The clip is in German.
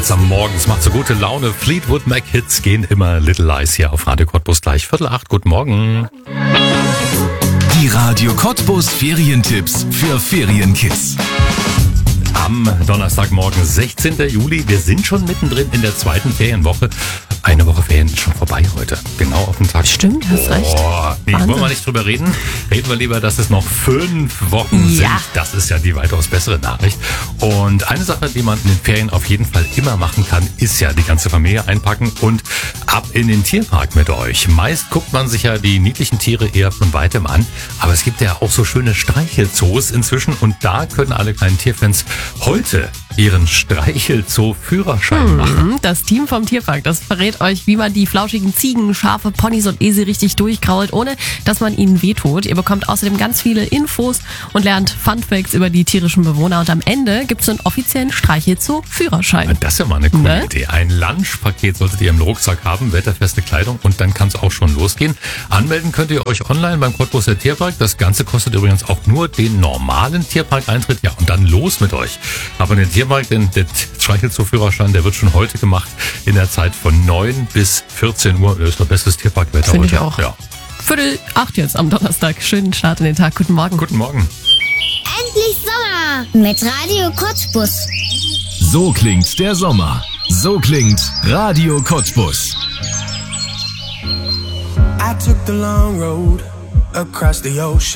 jetzt am Morgen. Es macht so gute Laune. Fleetwood Mac Hits gehen immer Little Lies hier auf Radio Cottbus gleich 7:45. Guten Morgen. Die Radio Cottbus Ferientipps für Ferienkids. Am Donnerstagmorgen, 16. Juli. Wir sind schon mittendrin in der zweiten Ferienwoche. Eine Woche Ferien ist schon vorbei heute. Genau auf den Tag. Stimmt, hast recht. Nee, wollen wir nicht drüber reden. Reden wir lieber, dass es noch 5 Wochen sind. Das ist ja die weitaus bessere Nachricht. Und eine Sache, die man in den Ferien auf jeden Fall immer machen kann, ist ja die ganze Familie einpacken und ab in den Tierpark mit euch. Meist guckt man sich ja die niedlichen Tiere eher von weitem an. Aber es gibt ja auch so schöne Streichelzoos inzwischen. Und da können alle kleinen Tierfans heute ihren Streichelzoo-Führerschein machen. Das Team vom Tierpark, das verrät euch, wie man die flauschigen Ziegen, Schafe, Ponys und Esel richtig durchkrault, ohne dass man ihnen wehtut. Ihr bekommt außerdem ganz viele Infos und lernt Funfacts über die tierischen Bewohner. Und am Ende gibt es einen offiziellen Streichelzoo-Führerschein. Das ist ja mal eine coole Idee. Ein Lunchpaket solltet ihr im Rucksack haben, wetterfeste Kleidung und dann kann es auch schon losgehen. Anmelden könnt ihr euch online beim Cottbuser Tierpark. Das Ganze kostet übrigens auch nur den normalen Tierpark-Eintritt. Ja, und dann los mit euch. Aber den Tierpark, denn der Streichelzoo-Führerschein, der wird schon heute gemacht in der Zeit von 9 bis 14 Uhr. Das ist doch bestes Tierparkwetter heute. Finde ich auch. Ja. 7:45 jetzt am Donnerstag. Schönen Start in den Tag. Guten Morgen. Guten Morgen. Endlich Sommer mit Radio Cottbus. So klingt der Sommer. So klingt Radio Cottbus. I took the long road across the ocean.